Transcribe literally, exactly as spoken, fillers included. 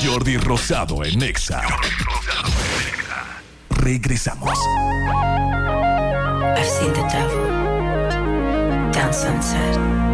Jordi Rosado en Nexa. Regresamos. I've seen the devil down sunset.